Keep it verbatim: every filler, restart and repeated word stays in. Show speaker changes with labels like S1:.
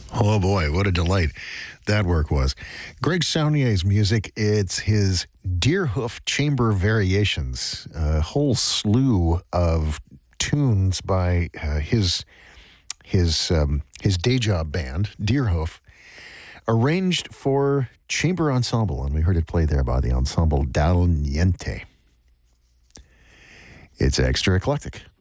S1: Oh boy, what a delight that work was. Greg Saunier's music, it's his Deerhoof Chamber Variations, a whole slew of tunes by uh, his his um, his day job band, Deerhoof, arranged for chamber ensemble, and we heard it play there by the ensemble Dal Niente. It's extra eclectic.